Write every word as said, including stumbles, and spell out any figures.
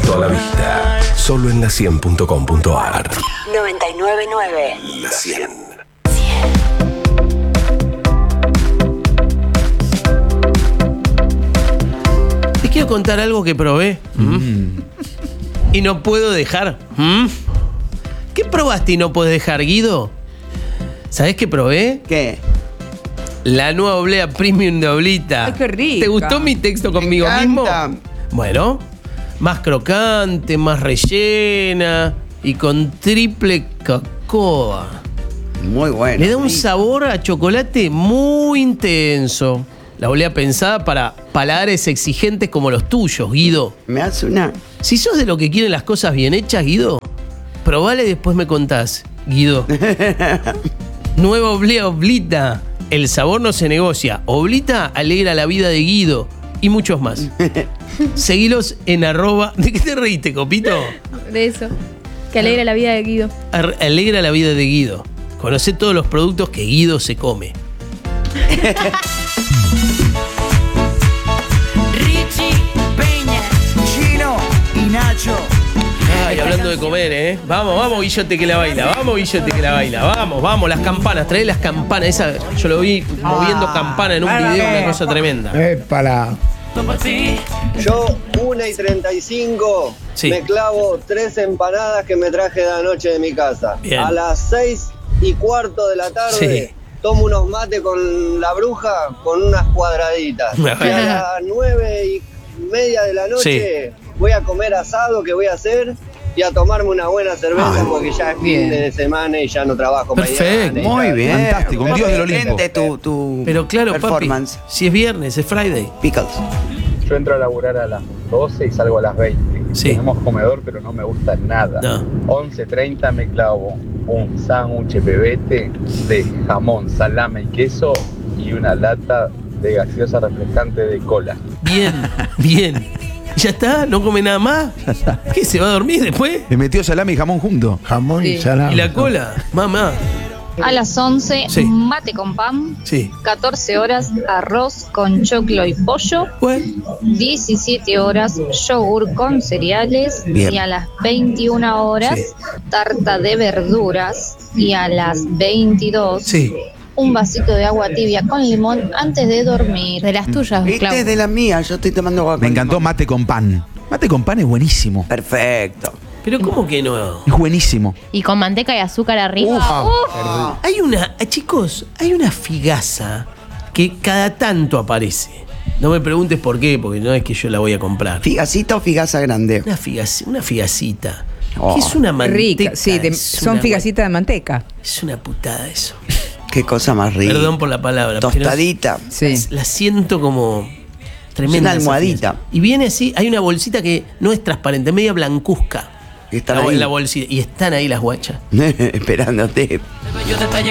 Directo a la vista. Solo en la cien punto com punto a r. noventa y nueve punto nueve. La cien. Te quiero contar algo que probé. ¿Mm? Y no puedo dejar. ¿Mm? ¿Qué probaste y no puedes dejar, Guido? ¿Sabés qué probé? ¿Qué? La nueva oblea premium de Oblita. Ay, qué rica. ¿Te gustó mi texto conmigo Me mismo? encanta. Bueno, más crocante, más rellena y con triple cocoa. Muy bueno. Le da un sí. sabor a chocolate muy intenso. La oblea pensada para paladares exigentes como los tuyos, Guido. Me hace una... Si sos de lo que quieren las cosas bien hechas, Guido, probale y después me contás, Guido. Nueva oblea Oblita. El sabor no se negocia. Oblita alegra la vida de Guido y muchos más. Seguilos en arroba... ¿De qué te reíste, Copito? De eso. Que alegra la vida de Guido. Ar- alegra la vida de Guido. Conocé todos los productos que Guido se come. Richie Peña, Chino y Nacho. Ay, hablando de comer, ¿eh? Vamos, vamos, Guillote que la baila. Vamos, Guillote que la baila. Vamos, vamos, las campanas. Trae las campanas. Esa, yo lo vi moviendo campana en un video, una cosa tremenda. Épala. Yo, una y treinta y cinco, Sí. me clavo tres empanadas que me traje de anoche de mi casa. Bien. A las seis y cuarto de la tarde, Sí. tomo unos mates con la bruja con unas cuadraditas. Y a las nueve y media de la noche voy a comer asado que voy a hacer y a tomarme una buena cerveza Ay, porque ya es fin bien. de semana y ya no trabajo Perfecto. mañana. y Muy ya- bien. Fantástico, un dios del Olimpo. Excelente tu, tu Pero claro, papi, performance. si es viernes, es Friday. Pickles. Yo entro a laburar a las doce y salgo a las veinte. Sí. Tenemos comedor, pero no me gusta nada. No. once treinta me clavo un sándwich pebete de jamón, salame y queso y una lata de gaseosa refrescante de cola. Bien, bien. ¿Ya está? ¿No come nada más? ¿Qué? ¿Se va a dormir después? Le metió salami y jamón junto. Sí. Jamón y salami. ¿Y la cola? Mamá. A las once, Sí. mate con pan. Sí. catorce horas, arroz con choclo y pollo. Bueno, diecisiete horas, yogur con cereales. Bien. Y a las veintiuna horas, Sí. tarta de verduras. Y a las veintidós, sí. un vasito de agua tibia con limón antes de dormir. De las tuyas, Este es de las mías, yo estoy tomando agua Me con encantó limón. mate con pan. Mate con pan es buenísimo. Perfecto. Pero ¿cómo que no? Es buenísimo. Y con manteca y azúcar arriba. Uf. Hay una, eh, chicos, hay una figaza que cada tanto aparece. No me preguntes por qué, porque no es que yo la voy a comprar. ¿Figacita o figaza grande? Una, figac- una figacita. Oh. Que es una manteca. Rica, sí, de- es son una- figacitas de manteca. Es una putada eso. Qué cosa más rica. Perdón por la palabra. pero Tostadita. Sí. es- la siento como tremenda. Es una esa almohadita. figaza. Y viene así, hay una bolsita que no es transparente, media blancuzca. Están La, ahí. la bolsita. Y están ahí las guachas. Esperándote.